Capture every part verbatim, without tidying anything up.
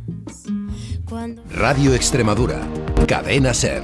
Radio Extremadura, Cadena SER.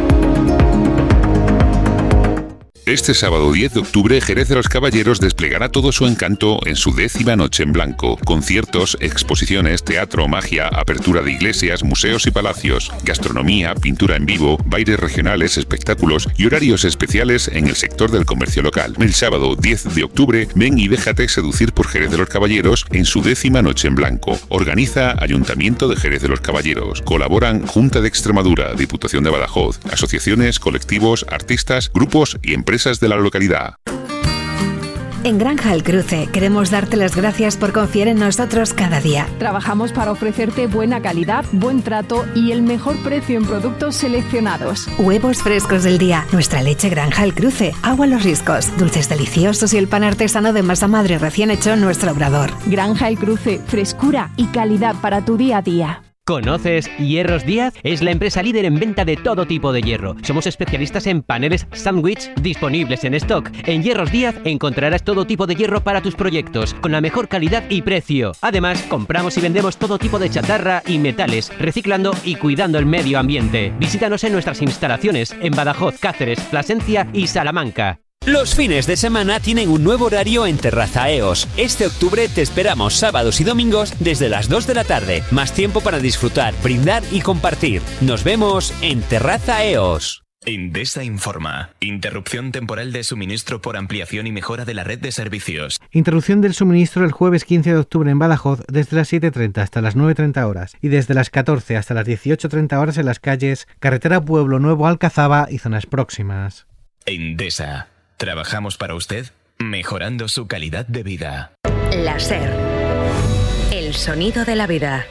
Este sábado diez de octubre, Jerez de los Caballeros desplegará todo su encanto en su décima noche en blanco. Conciertos, exposiciones, teatro, magia, apertura de iglesias, museos y palacios, gastronomía, pintura en vivo, bailes regionales, espectáculos y horarios especiales en el sector del comercio local. El sábado diez de octubre, ven y déjate seducir por Jerez de los Caballeros en su décima noche en blanco. Organiza Ayuntamiento de Jerez de los Caballeros. Colaboran Junta de Extremadura, Diputación de Badajoz, asociaciones, colectivos, artistas, grupos y empresas de la localidad. En Granja El Cruce queremos darte las gracias por confiar en nosotros cada día. Trabajamos para ofrecerte buena calidad, buen trato y el mejor precio en productos seleccionados. Huevos frescos del día, nuestra leche Granja El Cruce, agua Los Riscos, dulces deliciosos y el pan artesano de masa madre recién hecho en nuestro obrador. Granja El Cruce, frescura y calidad para tu día a día. ¿Conoces Hierros Díaz? Es la empresa líder en venta de todo tipo de hierro. Somos especialistas en paneles sándwich disponibles en stock. En Hierros Díaz encontrarás todo tipo de hierro para tus proyectos, con la mejor calidad y precio. Además, compramos y vendemos todo tipo de chatarra y metales, reciclando y cuidando el medio ambiente. Visítanos en nuestras instalaciones en Badajoz, Cáceres, Plasencia y Salamanca. Los fines de semana tienen un nuevo horario en Terraza E O S. Este octubre te esperamos sábados y domingos desde las dos de la tarde. Más tiempo para disfrutar, brindar y compartir. Nos vemos en Terraza E O S. Endesa informa. Interrupción temporal de suministro por ampliación y mejora de la red de servicios. Interrupción del suministro el jueves quince de octubre en Badajoz desde las siete y treinta hasta las nueve y treinta horas y desde las catorce hasta las dieciocho y treinta horas en las calles Carretera Pueblo Nuevo Alcazaba y zonas próximas. Endesa. Trabajamos para usted, mejorando su calidad de vida. La SER. El sonido de la vida.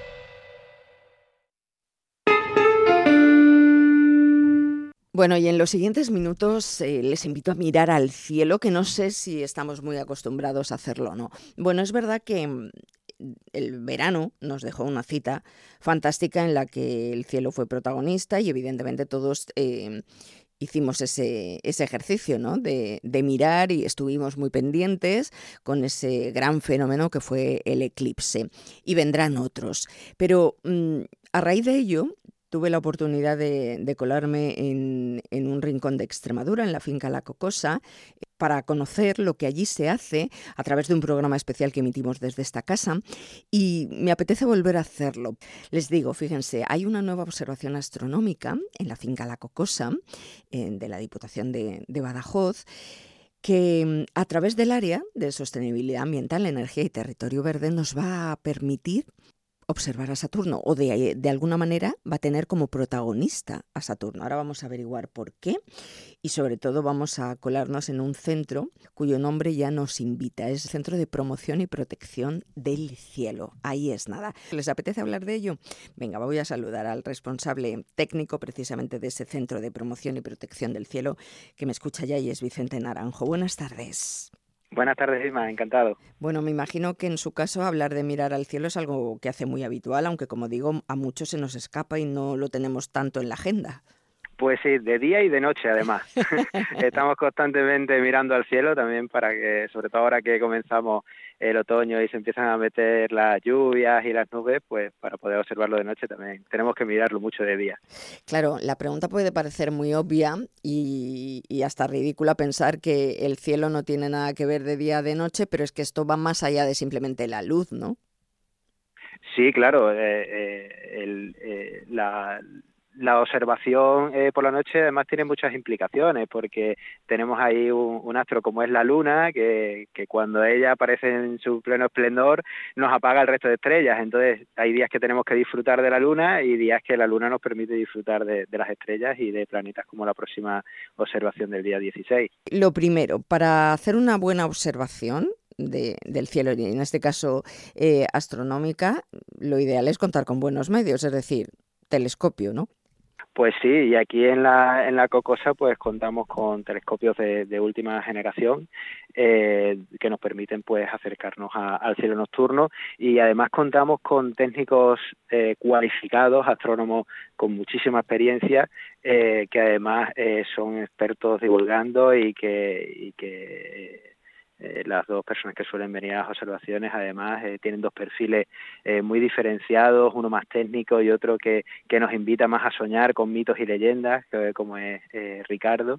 Bueno, y en los siguientes minutos eh, les invito a mirar al cielo, que no sé si estamos muy acostumbrados a hacerlo o no. Bueno, es verdad que mm, el verano nos dejó una cita fantástica en la que el cielo fue protagonista y evidentemente todos eh, hicimos ese, ese ejercicio, ¿no? de, de mirar y estuvimos muy pendientes con ese gran fenómeno que fue el eclipse. Y vendrán otros. Pero mm, a raíz de ello tuve la oportunidad de, de colarme en, en un rincón de Extremadura, en la finca La Cocosa, para conocer lo que allí se hace a través de un programa especial que emitimos desde esta casa, y me apetece volver a hacerlo. Les digo, fíjense, hay una nueva observación astronómica en la finca La Cocosa, eh, de la Diputación de, de Badajoz, que a través del área de sostenibilidad ambiental, energía y territorio verde nos va a permitir observar a Saturno, o de, de alguna manera va a tener como protagonista a Saturno. Ahora vamos a averiguar por qué y sobre todo vamos a colarnos en un centro cuyo nombre ya nos invita. Es Centro de Promoción y Protección del Cielo. Ahí es nada. ¿Les apetece hablar de ello? Venga, voy a saludar al responsable técnico precisamente de ese Centro de Promoción y Protección del Cielo, que me escucha ya, y es Vicente Naranjo. Buenas tardes. Buenas tardes, Isma, encantado. Bueno, me imagino que en su caso hablar de mirar al cielo es algo que hace muy habitual, aunque como digo, a muchos se nos escapa y no lo tenemos tanto en la agenda. Pues sí, de día y de noche además. Estamos constantemente mirando al cielo también para que, sobre todo ahora que comenzamos el otoño y se empiezan a meter las lluvias y las nubes, pues para poder observarlo de noche también tenemos que mirarlo mucho de día. Claro, la pregunta puede parecer muy obvia y, y hasta ridícula pensar que el cielo no tiene nada que ver de día o de noche, pero es que esto va más allá de simplemente la luz, ¿no? Sí, claro, eh, eh, el, eh, la... La observación eh, por la noche además tiene muchas implicaciones, porque tenemos ahí un, un astro como es la Luna, que, que cuando ella aparece en su pleno esplendor nos apaga el resto de estrellas. Entonces hay días que tenemos que disfrutar de la Luna y días que la Luna nos permite disfrutar de, de las estrellas y de planetas, como la próxima observación del día dieciséis. Lo primero, para hacer una buena observación De, del cielo, y en este caso eh, astronómica, lo ideal es contar con buenos medios, es decir, telescopio, ¿no? Pues sí, y aquí en la en la Cocosa pues contamos con telescopios de, de última generación eh, que nos permiten pues acercarnos a, al cielo nocturno, y además contamos con técnicos eh, cualificados, astrónomos con muchísima experiencia, eh, que además eh, son expertos divulgando y que y que eh, las dos personas que suelen venir a las observaciones, además, eh, tienen dos perfiles eh, muy diferenciados, uno más técnico y otro que, que nos invita más a soñar con mitos y leyendas, que, como es eh, Ricardo,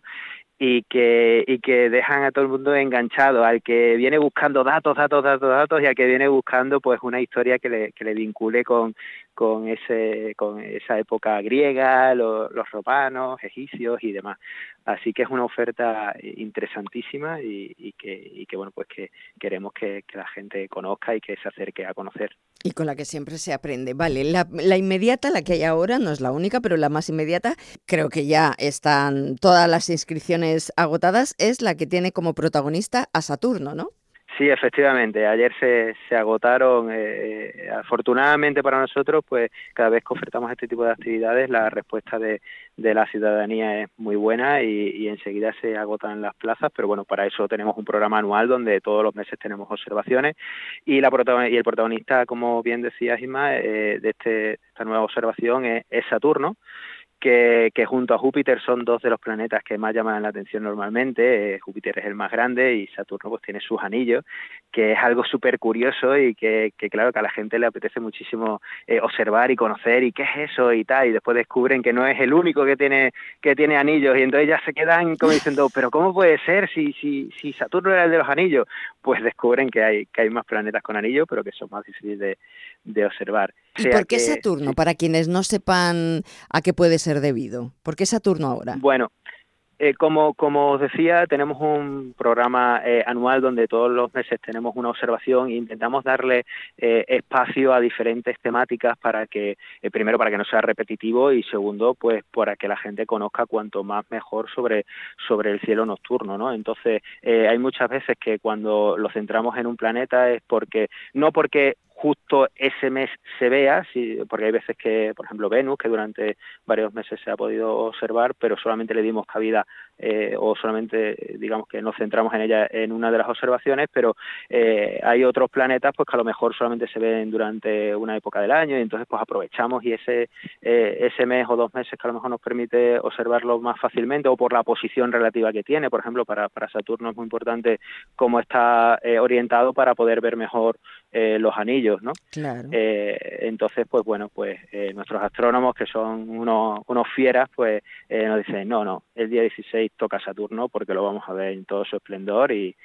y que y que dejan a todo el mundo enganchado, al que viene buscando datos, datos, datos, datos, y al que viene buscando pues una historia que le, que le vincule con con ese con esa época griega, lo, los romanos, egipcios y demás. Así que es una oferta interesantísima y, y que y que bueno pues que queremos que, que la gente conozca y que se acerque a conocer. Y con la que siempre se aprende. Vale, la, la inmediata, la que hay ahora, no es la única, pero la más inmediata, creo que ya están todas las inscripciones agotadas, es la que tiene como protagonista a Saturno, ¿no? Sí, efectivamente. Ayer se, se agotaron. Eh, afortunadamente para nosotros, pues cada vez que ofertamos este tipo de actividades, la respuesta de, de la ciudadanía es muy buena y, y enseguida se agotan las plazas. Pero bueno, para eso tenemos un programa anual donde todos los meses tenemos observaciones y la y el protagonista, como bien decía Isma, eh, de este, esta nueva observación es, es Saturno. Que, que junto a Júpiter son dos de los planetas que más llaman la atención normalmente. Eh, Júpiter es el más grande y Saturno pues tiene sus anillos, que es algo súper curioso y que, que claro que a la gente le apetece muchísimo eh, observar y conocer y qué es eso y tal, y después descubren que no es el único que tiene que tiene anillos, y entonces ya se quedan como diciendo, pero ¿cómo puede ser si si si Saturno era el de los anillos? Pues descubren que hay que hay más planetas con anillos, pero que son más difíciles de, de observar. ¿Y por qué Saturno? Sí. Para quienes no sepan a qué puede ser debido. ¿Por qué Saturno ahora? Bueno, eh, como, como os decía, tenemos un programa eh, anual donde todos los meses tenemos una observación e intentamos darle eh, espacio a diferentes temáticas para que, eh, primero, para que no sea repetitivo y segundo, pues para que la gente conozca cuanto más mejor sobre, sobre el cielo nocturno, ¿no? Entonces, eh, hay muchas veces que cuando lo centramos en un planeta es porque, no porque justo ese mes se vea, sí, porque hay veces que, por ejemplo, Venus, que durante varios meses se ha podido observar, pero solamente le dimos cabida eh, o solamente, digamos que nos centramos en ella en una de las observaciones, pero eh, hay otros planetas pues que a lo mejor solamente se ven durante una época del año y entonces pues aprovechamos y ese eh, ese mes o dos meses que a lo mejor nos permite observarlo más fácilmente o por la posición relativa que tiene. Por ejemplo, para, para Saturno es muy importante cómo está eh, orientado para poder ver mejor eh, los anillos, ¿no? Claro. Eh, entonces, pues bueno, pues eh, nuestros astrónomos, que son unos, unos fieras, pues eh, nos dicen, no, no, el día dieciséis toca Saturno porque lo vamos a ver en todo su esplendor y,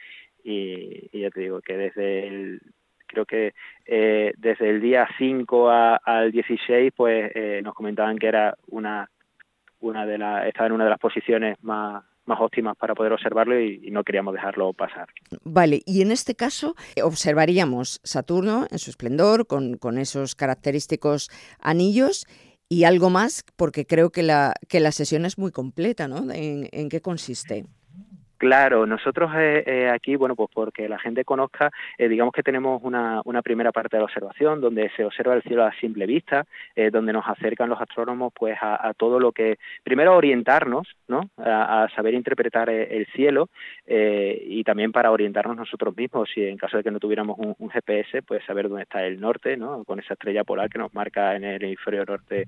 y, y ya te digo que desde el, creo que eh, desde el día cinco a, al dieciséis, pues eh, nos comentaban que era una, una de las, estaba en una de las posiciones más más óptimas para poder observarlo y, y no queríamos dejarlo pasar. Vale, y en este caso observaríamos Saturno en su esplendor, con, con esos característicos anillos y algo más, porque creo que la, que la sesión es muy completa, ¿no? ¿En, en qué consiste? Claro, nosotros eh, eh, aquí, bueno, pues porque la gente conozca, eh, digamos que tenemos una, una primera parte de la observación donde se observa el cielo a simple vista, eh, donde nos acercan los astrónomos pues a, a todo lo que, primero orientarnos, ¿no? A, a saber interpretar el cielo eh, y también para orientarnos nosotros mismos, si en caso de que no tuviéramos un, un G P S, pues saber dónde está el norte, ¿no? Con esa estrella polar que nos marca en el hemisferio norte,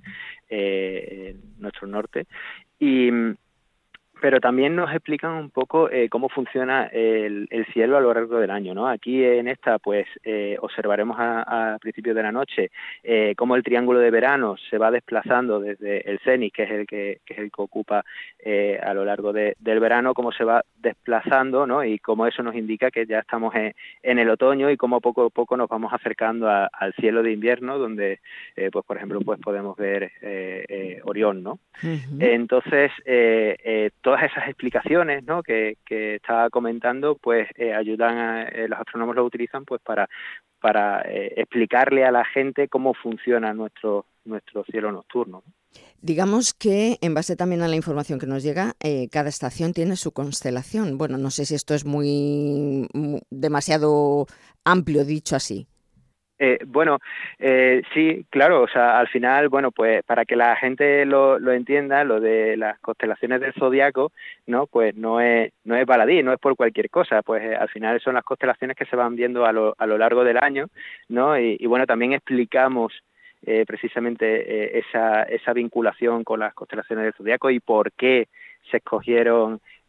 eh, nuestro norte. Y pero también nos explican un poco eh, cómo funciona el, el cielo a lo largo del año, ¿no? Aquí en esta, pues, eh, observaremos a, a principios de la noche eh, cómo el triángulo de verano se va desplazando desde el cenit, que es el que, que es el que ocupa eh, a lo largo de, del verano, cómo se va desplazando, ¿no? Y cómo eso nos indica que ya estamos en, en el otoño y cómo poco a poco nos vamos acercando a, al cielo de invierno, donde, eh, pues, por ejemplo, pues podemos ver eh, eh, Orión, ¿no? Uh-huh. Entonces, eh, eh, todas esas explicaciones, ¿no? que, que estaba comentando, pues eh, ayudan a, eh, los astrónomos lo utilizan pues para para eh, explicarle a la gente cómo funciona nuestro nuestro cielo nocturno. Digamos que, en base también a la información que nos llega, eh, cada estación tiene su constelación. Bueno, no sé si esto es muy, muy demasiado amplio dicho así. Eh, bueno, eh, sí, claro, o sea, al final, bueno, pues para que la gente lo, lo entienda, lo de las constelaciones del zodiaco, ¿no? Pues no es no es baladí, no es por cualquier cosa, pues eh, al final son las constelaciones que se van viendo a lo, a lo largo del año, ¿no? Y, y bueno, también explicamos eh, precisamente eh, esa esa vinculación con las constelaciones del zodiaco y por qué se escogieron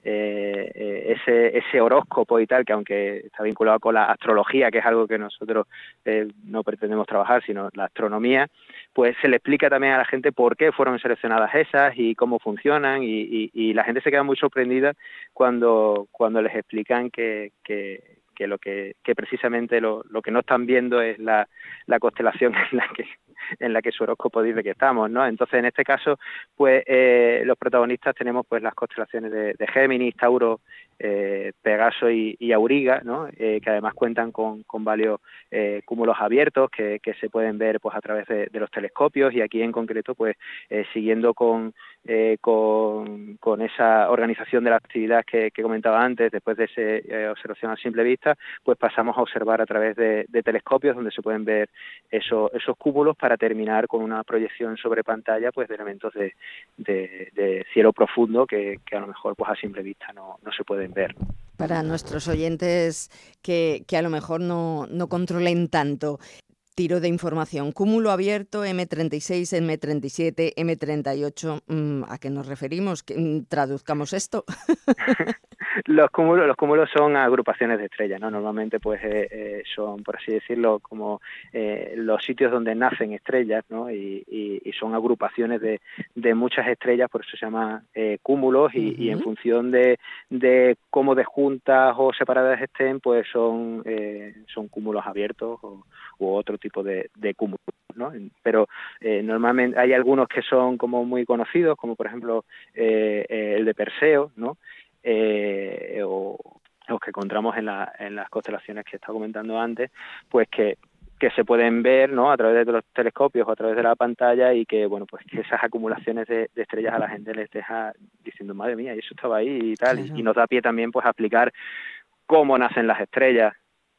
eh, eh, ese, ese horóscopo y tal, que aunque está vinculado con la astrología, que es algo que nosotros eh, no pretendemos trabajar, sino la astronomía, pues se le explica también a la gente por qué fueron seleccionadas esas y cómo funcionan, y, y, y la gente se queda muy sorprendida cuando, cuando les explican que, que, que lo que, que precisamente lo, lo que no están viendo es la, la constelación en la que en la que su horóscopo dice que estamos, ¿no? Entonces, en este caso, pues eh, los protagonistas tenemos pues las constelaciones de, de Géminis, Tauro, eh, Pegaso y, y Auriga, ¿no? Eh, que además cuentan con, con varios eh, cúmulos abiertos que, que se pueden ver pues a través de, de los telescopios, y aquí en concreto, pues eh, siguiendo con, eh, con con esa organización de la actividad que, que comentaba antes, después de esa eh, observación a simple vista, pues pasamos a observar a través de, de telescopios donde se pueden ver esos, esos cúmulos, para terminar con una proyección sobre pantalla pues de elementos de, de, de cielo profundo que, que a lo mejor pues a simple vista no, no se pueden ver. Para nuestros oyentes que, que a lo mejor no, no controlen tanto, tiro de información, cúmulo abierto, eme treinta y seis, eme treinta y siete, eme treinta y ocho, ¿a qué nos referimos? Traduzcamos esto. Los cúmulos, los cúmulos son agrupaciones de estrellas, ¿no? Normalmente pues eh, eh, son, por así decirlo, como eh, los sitios donde nacen estrellas, ¿no? Y, y, y son agrupaciones de, de muchas estrellas, por eso se llama eh, cúmulos, y, uh-huh. y en función de, de cómo de juntas o separadas estén, pues son, eh, son cúmulos abiertos o, u otro tipo de, de cúmulos, ¿no? Pero eh, normalmente hay algunos que son como muy conocidos, como por ejemplo eh, eh, el de Perseo, ¿no? Eh, o los que encontramos en, la, en las constelaciones que estaba comentando antes, pues que, que se pueden ver, ¿no? A través de los telescopios o a través de la pantalla, y que bueno, pues que esas acumulaciones de, de estrellas a la gente les deja diciendo, madre mía, y eso estaba ahí y tal, claro. y, y nos da pie también pues a explicar cómo nacen las estrellas.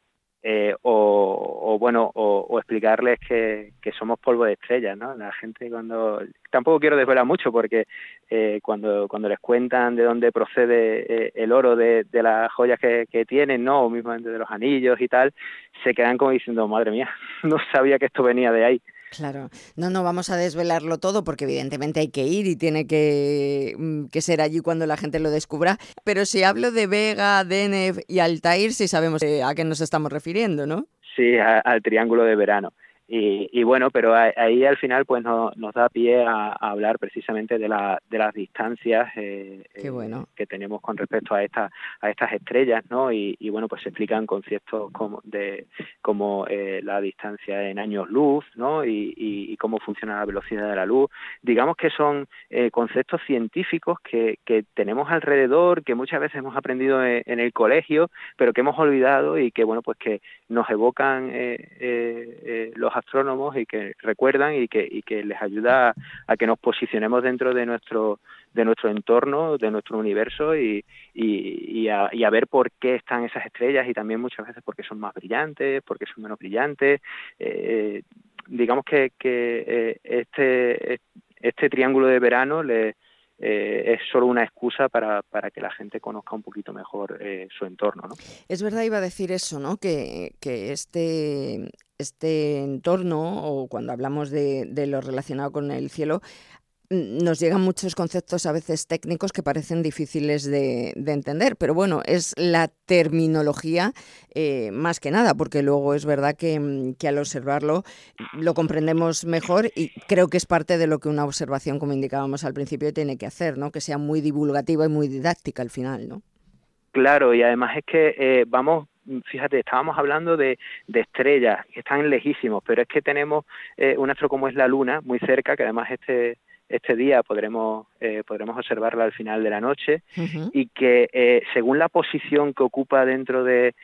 Eh, o, o bueno o, o explicarles que, que somos polvo de estrellas, ¿no? La gente cuando tampoco quiero desvelar mucho, porque eh, cuando cuando les cuentan de dónde procede eh, el oro de, de las joyas que, que tienen, ¿no? O mismamente de los anillos y tal, se quedan como diciendo, madre mía, no sabía que esto venía de ahí. Claro, no, no vamos a desvelarlo todo, porque evidentemente hay que ir y tiene que, que ser allí cuando la gente lo descubra, pero si hablo de Vega, Deneb y Altair, sí sabemos a qué nos estamos refiriendo, ¿no? Sí, a, al triángulo de verano. Y, y bueno, pero ahí al final pues no, nos da pie a, a hablar precisamente de, la, de las distancias eh, Qué bueno. eh, que tenemos con respecto a, esta, a estas estrellas, ¿no? Y, y bueno, pues se explican conceptos como, de, como eh, la distancia en años luz, ¿no? Y, y, y cómo funciona la velocidad de la luz. Digamos que son eh, conceptos científicos que, que tenemos alrededor, que muchas veces hemos aprendido en, en el colegio, pero que hemos olvidado, y que bueno, pues que nos evocan eh, eh, eh, los astrónomos, y que recuerdan y que y que les ayuda a, a que nos posicionemos dentro de nuestro de nuestro entorno, de nuestro universo, y, y, y, a, y a ver por qué están esas estrellas, y también muchas veces porque son más brillantes, porque son menos brillantes. Eh, digamos que, que eh, este este triángulo de verano le Eh, es solo una excusa para, para que la gente conozca un poquito mejor eh, su entorno, ¿no? Es verdad, iba a decir eso, ¿no? Que, que este, este entorno, o cuando hablamos de, de lo relacionado con el cielo, nos llegan muchos conceptos a veces técnicos que parecen difíciles de, de entender, pero bueno, es la terminología eh, más que nada, porque luego es verdad que, que al observarlo lo comprendemos mejor, y creo que es parte de lo que una observación, como indicábamos al principio, tiene que hacer, ¿no? Que sea muy divulgativa y muy didáctica al final, ¿no? Claro, y además es que eh, vamos... Fíjate, estábamos hablando de, de estrellas que están lejísimos, pero es que tenemos eh, un astro como es la Luna muy cerca, que además este este día podremos eh, podremos observarla al final de la noche, uh-huh. y que eh, según la posición que ocupa dentro de,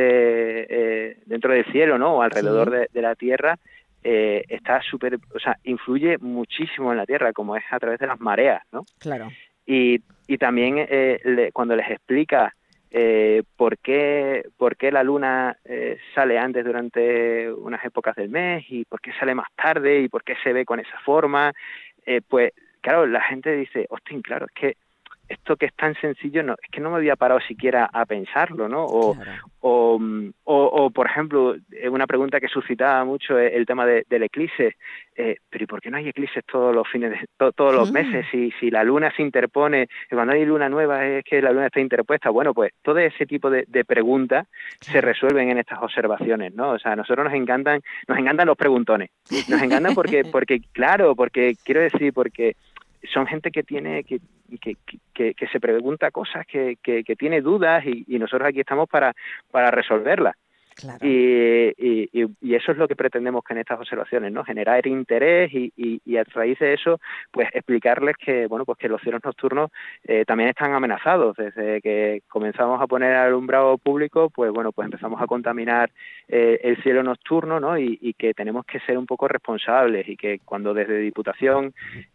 de eh, dentro del cielo, ¿no? O alrededor sí. de, de la Tierra, eh, está súper, o sea, influye muchísimo en la Tierra, como es a través de las mareas, ¿no? Claro. Y y también eh, le, cuando les explica Eh, ¿por qué, por qué la luna eh, sale antes durante unas épocas del mes, y por qué sale más tarde, y por qué se ve con esa forma? Eh, pues claro, la gente dice, hostia, claro, es que esto que es tan sencillo, no, es que no me había parado siquiera a pensarlo, ¿no? O, claro. o, o, o, por ejemplo, una pregunta que suscitaba mucho es el tema de, del eclipse. Eh, pero ¿y por qué no hay eclipses todos los fines de, to, todos los meses? Si, si la luna se interpone, cuando hay luna nueva es que la luna está interpuesta. Bueno, pues todo ese tipo de, de preguntas se resuelven en estas observaciones, ¿no? O sea, a nosotros nos encantan, nos encantan los preguntones. Nos encantan porque, porque claro, porque quiero decir, porque son gente que tiene, que, que, que, que se pregunta cosas, que, que, que tiene dudas y, y nosotros aquí estamos para, para resolverlas. Claro. Y, y, y eso es lo que pretendemos que en estas observaciones, ¿no? Generar interés y, y, y a raíz de eso, pues explicarles que, bueno, pues que los cielos nocturnos eh, también están amenazados. Desde que comenzamos a poner alumbrado público, pues bueno, pues empezamos a contaminar eh, el cielo nocturno, ¿no? Y, y que tenemos que ser un poco responsables y que cuando desde Diputación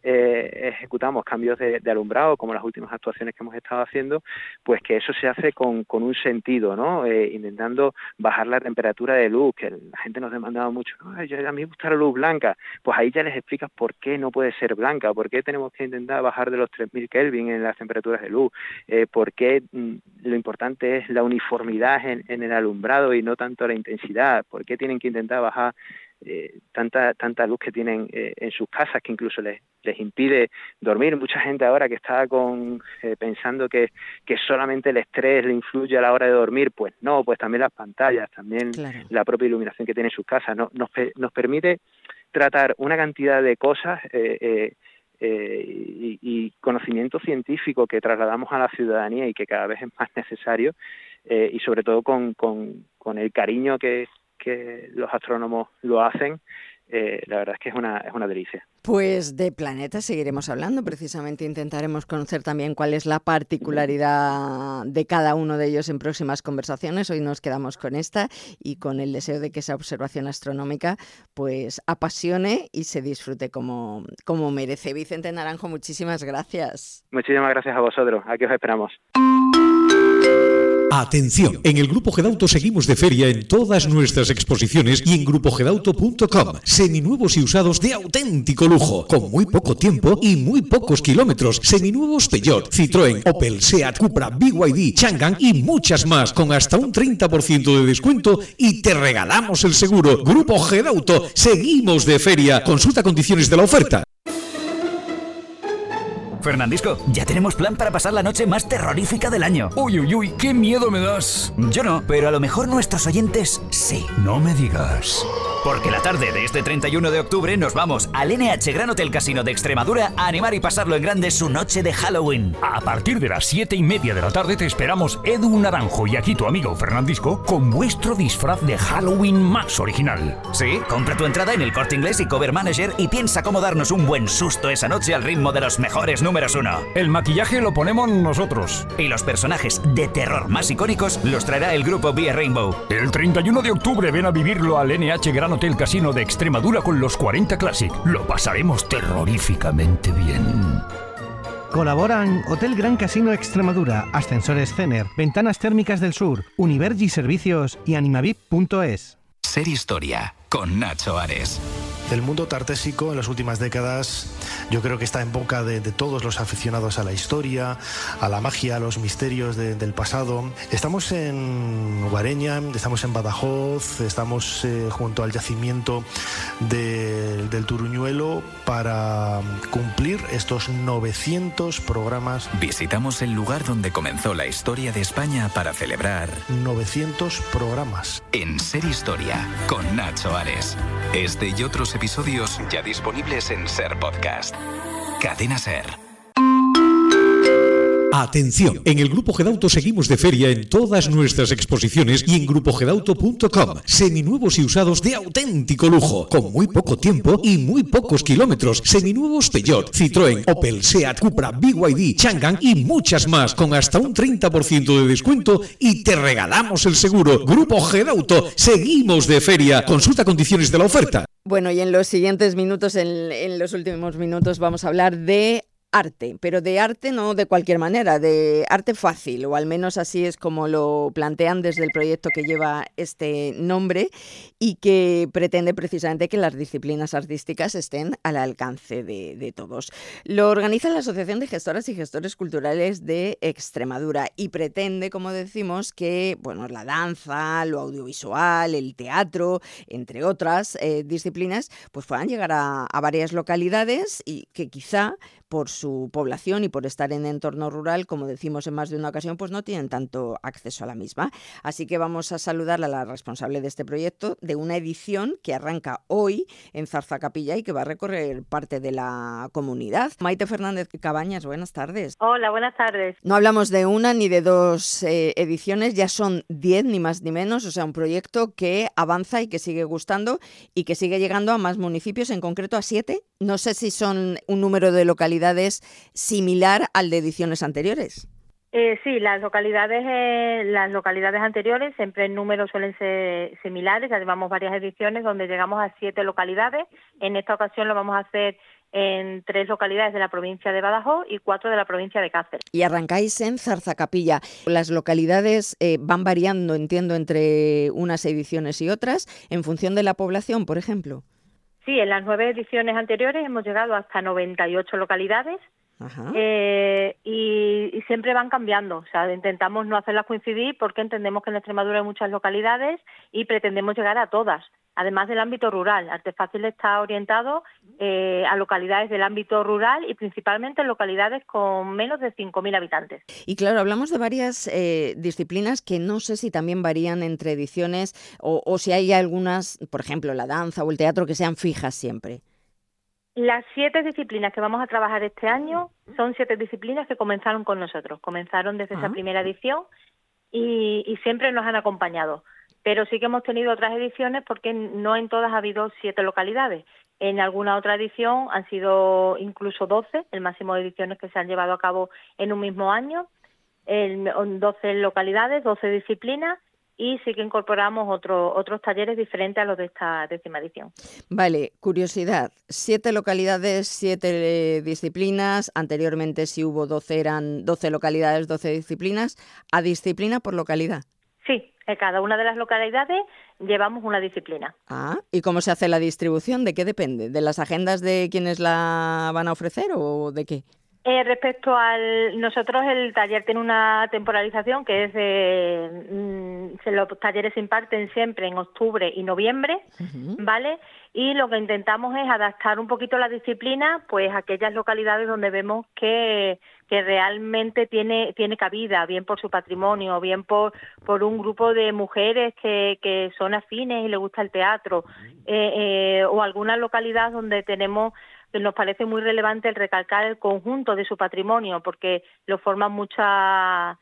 eh, ejecutamos cambios de, de alumbrado, como las últimas actuaciones que hemos estado haciendo, pues que eso se hace con, con un sentido, ¿no? Eh, intentando bajar la temperatura de luz, que la gente nos demandaba mucho, no, yo, a mí me gusta la luz blanca, pues ahí ya les explicas por qué no puede ser blanca, por qué tenemos que intentar bajar de los tres mil Kelvin en las temperaturas de luz, eh, por qué mm, lo importante es la uniformidad en, en el alumbrado y no tanto la intensidad, por qué tienen que intentar bajar Eh, tanta tanta luz que tienen eh, en sus casas que incluso les les impide dormir. Mucha gente ahora que está con eh, pensando que, que solamente el estrés le influye a la hora de dormir, pues no, pues también las pantallas, también claro. La propia iluminación que tiene en sus casas, ¿no? nos, nos permite tratar una cantidad de cosas eh, eh, eh, y, y conocimiento científico que trasladamos a la ciudadanía y que cada vez es más necesario eh, y sobre todo con, con, con el cariño que que los astrónomos lo hacen, eh, la verdad es que es una, es una delicia. Pues de planetas seguiremos hablando, precisamente intentaremos conocer también cuál es la particularidad de cada uno de ellos en próximas conversaciones. Hoy nos quedamos con esta y con el deseo de que esa observación astronómica pues apasione y se disfrute como, como merece. Vicente Naranjo, muchísimas gracias. Muchísimas gracias a vosotros, aquí os esperamos. Atención, en el Grupo Gedauto seguimos de feria en todas nuestras exposiciones y en grupo gedauto punto com. Seminuevos y usados de auténtico lujo, con muy poco tiempo y muy pocos kilómetros. Seminuevos Peugeot, Citroën, Opel, Seat, Cupra, B Y D, Changan y muchas más, con hasta un treinta por ciento de descuento y te regalamos el seguro. Grupo Gedauto, seguimos de feria. Consulta condiciones de la oferta. Fernandisco, ya tenemos plan para pasar la noche más terrorífica del año. Uy, uy, uy, qué miedo me das. Yo no, pero a lo mejor nuestros oyentes sí. No me digas. Porque la tarde de este treinta y uno de octubre nos vamos al N H Gran Hotel Casino de Extremadura a animar y pasarlo en grande su noche de Halloween. A partir de las siete y media de la tarde te esperamos Edu Naranjo y aquí tu amigo Fernandisco con vuestro disfraz de Halloween más original. Sí, compra tu entrada en el Corte Inglés y Cover Manager y piensa cómo darnos un buen susto esa noche al ritmo de los mejores números uno. El maquillaje lo ponemos nosotros. Y los personajes de terror más icónicos los traerá el grupo Vía Rainbow. El treinta y uno de octubre ven a vivirlo al N H Gran Hotel Casino de Extremadura con los cuarenta Classic. Lo pasaremos terroríficamente bien. Colaboran Hotel Gran Casino Extremadura, Ascensores Cener, Ventanas Térmicas del Sur, Univergi Servicios y animavip punto es. Ser Historia con Nacho Ares. El mundo tartésico en las últimas décadas yo creo que está en boca de, de todos los aficionados a la historia, a la magia, a los misterios de, del pasado. Estamos en Guareña, estamos en Badajoz, estamos eh, junto al yacimiento de, del Turuñuelo para cumplir estos novecientos programas. Visitamos el lugar donde comenzó la historia de España para celebrar novecientos programas. En Ser Historia con Nacho Ares. Este y otros episodios ya disponibles en Ser Podcast. Cadena Ser. Atención, en el Grupo Gedauto seguimos de feria en todas nuestras exposiciones y en grupo gedauto punto com. Seminuevos y usados de auténtico lujo, con muy poco tiempo y muy pocos kilómetros. Seminuevos Peugeot, Citroën, Opel, Seat, Cupra, B Y D, Changan y muchas más, con hasta un treinta por ciento de descuento y te regalamos el seguro. Grupo Gedauto, seguimos de feria. Consulta condiciones de la oferta. Bueno, y en los siguientes minutos, en, en los últimos minutos, vamos a hablar de arte, pero de arte no de cualquier manera, de arte fácil, o al menos así es como lo plantean desde el proyecto que lleva este nombre y que pretende precisamente que las disciplinas artísticas estén al alcance de, de todos. Lo organiza la Asociación de Gestoras y Gestores Culturales de Extremadura y pretende, como decimos, que bueno, la danza, lo audiovisual, el teatro, entre otras eh, disciplinas, pues puedan llegar a, a varias localidades y que quizá por su población y por estar en entorno rural, como decimos en más de una ocasión, pues no tienen tanto acceso a la misma. Así que vamos a saludar a la responsable de este proyecto, de una edición que arranca hoy en Zarzacapilla y que va a recorrer parte de la comunidad. Maite Fernández Cabañas, buenas tardes. Hola, buenas tardes. No hablamos de una ni de dos eh, ediciones, ya son diez ni más ni menos, o sea, un proyecto que avanza y que sigue gustando y que sigue llegando a más municipios, en concreto a siete. No sé si son un número de localidades similar al de ediciones anteriores. Eh, sí, las localidades eh, las localidades anteriores siempre en números suelen ser similares. Ya llevamos varias ediciones donde llegamos a siete localidades. En esta ocasión lo vamos a hacer en tres localidades de la provincia de Badajoz y cuatro de la provincia de Cáceres. Y arrancáis en Zarzacapilla. Las localidades eh, van variando, entiendo, entre unas ediciones y otras, en función de la población, por ejemplo. Sí, en las nueve ediciones anteriores hemos llegado hasta noventa y ocho localidades. Ajá. Eh, y, y siempre van cambiando, o sea, intentamos no hacerlas coincidir porque entendemos que en Extremadura hay muchas localidades y pretendemos llegar a todas, además del ámbito rural. Arte Fácil está orientado eh, a localidades del ámbito rural y principalmente en localidades con menos de cinco mil habitantes. Y claro, hablamos de varias eh, disciplinas que no sé si también varían entre ediciones o, o si hay algunas, por ejemplo, la danza o el teatro, que sean fijas siempre. Las siete disciplinas que vamos a trabajar este año son siete disciplinas que comenzaron con nosotros. Comenzaron desde ah. esa primera edición y, y siempre nos han acompañado. Pero sí que hemos tenido otras ediciones porque no en todas ha habido siete localidades. En alguna otra edición han sido incluso doce, el máximo de ediciones que se han llevado a cabo en un mismo año. En doce localidades, doce disciplinas. Y sí que incorporamos otro, otros talleres diferentes a los de esta décima edición. Vale, curiosidad, siete localidades, siete disciplinas, anteriormente si hubo doce eran doce localidades, doce disciplinas, ¿a disciplina por localidad? Sí, en cada una de las localidades llevamos una disciplina. Ah, ¿y cómo se hace la distribución? ¿De qué depende? ¿De las agendas de quienes la van a ofrecer o de qué? Eh, respecto al... Nosotros el taller tiene una temporalización que es de... Mmm, se, los talleres se imparten siempre en octubre y noviembre, uh-huh. ¿vale? Y lo que intentamos es adaptar un poquito la disciplina pues a aquellas localidades donde vemos que, que realmente tiene, tiene cabida, bien por su patrimonio, bien por, por un grupo de mujeres que, que son afines y les gusta el teatro, eh, eh, o alguna localidad donde tenemos... nos parece muy relevante el recalcar el conjunto de su patrimonio porque lo forman muchas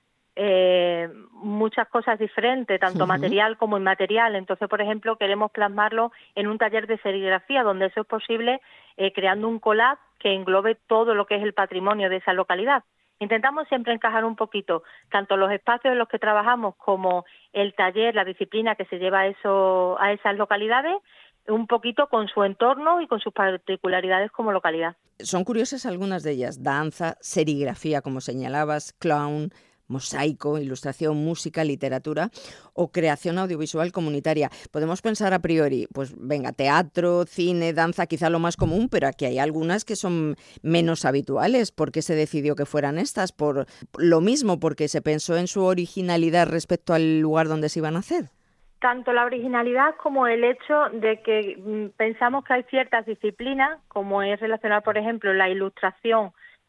eh, muchas cosas diferentes, tanto uh-huh. material como inmaterial. Entonces, por ejemplo, queremos plasmarlo en un taller de serigrafía donde eso es posible, eh, creando un collage que englobe todo lo que es el patrimonio de esa localidad. Intentamos siempre encajar un poquito tanto los espacios en los que trabajamos como el taller, la disciplina que se lleva a, eso, a esas localidades, un poquito con su entorno y con sus particularidades como localidad. Son curiosas algunas de ellas: danza, serigrafía, como señalabas, clown, mosaico, ilustración, música, literatura o creación audiovisual comunitaria. Podemos pensar a priori, pues venga, teatro, cine, danza, quizá lo más común, pero aquí hay algunas que son menos habituales. ¿Por qué se decidió que fueran estas? Por lo mismo, porque se pensó en su originalidad respecto al lugar donde se iban a hacer. Tanto la originalidad como el hecho de que mm, pensamos que hay ciertas disciplinas, como es relacionar, por ejemplo, la ilustración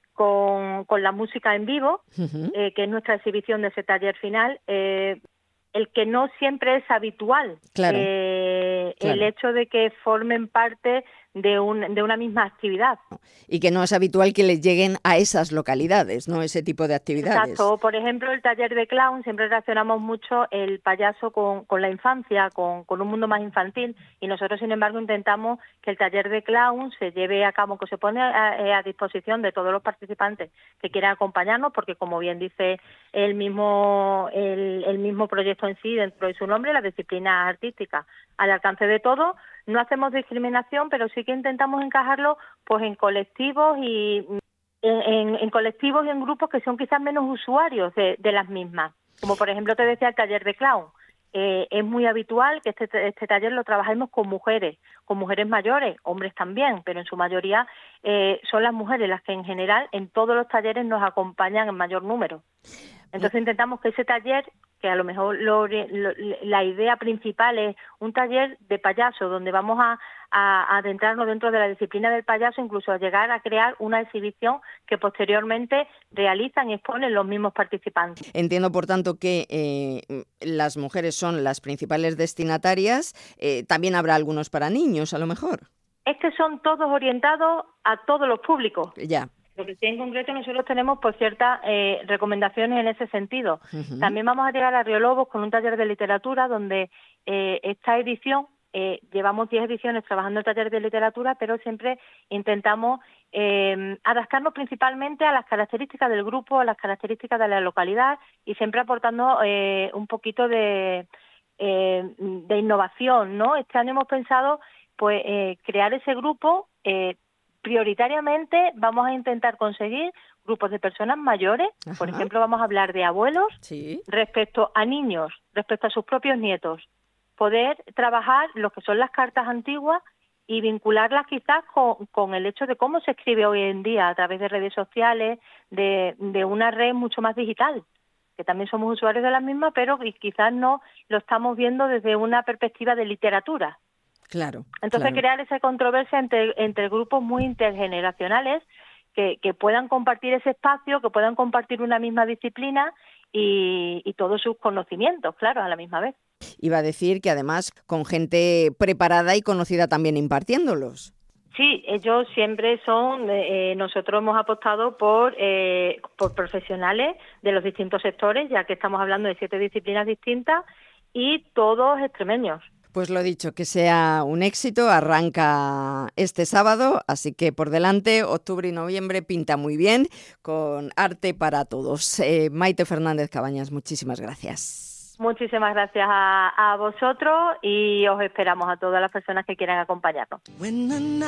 con, con la música en vivo, uh-huh. eh, que es nuestra exhibición de ese taller final, eh, el que no siempre es habitual, claro. Eh, claro. el hecho de que formen parte de, un, de una misma actividad. Y que no es habitual que les lleguen a esas localidades, ¿no? Ese tipo de actividades. Exacto. Por ejemplo, el taller de clown, siempre relacionamos mucho el payaso con, con la infancia, con, con un mundo más infantil, y nosotros, sin embargo, intentamos que el taller de clown se lleve a cabo, que se pone a, a disposición de todos los participantes que quieran acompañarnos, porque, como bien dice el mismo, el, el mismo proyecto en sí, dentro de su nombre, la disciplina artística al alcance de todos. No hacemos discriminación, pero sí que intentamos encajarlo pues en colectivos y en, en, en colectivos y en grupos que son quizás menos usuarios de, de las mismas. Como por ejemplo te decía el taller de clown. Eh, es muy habitual que este, este taller lo trabajemos con mujeres, con mujeres mayores, hombres también, pero en su mayoría eh, son las mujeres las que en general en todos los talleres nos acompañan en mayor número. Entonces intentamos que ese taller, que a lo mejor lo, lo, la idea principal es un taller de payaso, donde vamos a, a, a adentrarnos dentro de la disciplina del payaso, incluso a llegar a crear una exhibición que posteriormente realizan y exponen los mismos participantes. Entiendo, por tanto, que eh, las mujeres son las principales destinatarias. Eh, también habrá algunos para niños, a lo mejor. Es que son todos orientados a todos los públicos. Ya. Lo que sí, en concreto nosotros tenemos pues ciertas eh, recomendaciones en ese sentido. Uh-huh. También vamos a llegar a Riolobos con un taller de literatura donde eh, esta edición, eh, llevamos diez ediciones trabajando el taller de literatura, pero siempre intentamos eh, adaptarnos principalmente a las características del grupo, a las características de la localidad y siempre aportando eh, un poquito de, eh, de innovación, ¿no? Este año hemos pensado pues eh, crear ese grupo. Eh, Prioritariamente vamos a intentar conseguir grupos de personas mayores, Ajá. por ejemplo, vamos a hablar de abuelos, sí. respecto a niños, respecto a sus propios nietos, poder trabajar lo que son las cartas antiguas y vincularlas quizás con, con el hecho de cómo se escribe hoy en día a través de redes sociales, de, de una red mucho más digital, que también somos usuarios de las mismas, pero quizás no lo estamos viendo desde una perspectiva de literatura. Claro. Entonces claro. crear esa controversia entre, entre grupos muy intergeneracionales que, que puedan compartir ese espacio, que puedan compartir una misma disciplina y, y todos sus conocimientos, claro, a la misma vez. Iba a decir que además con gente preparada y conocida también impartiéndolos. Sí, ellos siempre son, eh, nosotros hemos apostado por, eh, por profesionales de los distintos sectores, ya que estamos hablando de siete disciplinas distintas y todos extremeños. Pues lo dicho, que sea un éxito, arranca este sábado, así que por delante, octubre y noviembre pinta muy bien, con arte para todos. Eh, Maite Fernández Cabañas, muchísimas gracias. Muchísimas gracias a, a vosotros y os esperamos a todas las personas que quieran acompañarnos.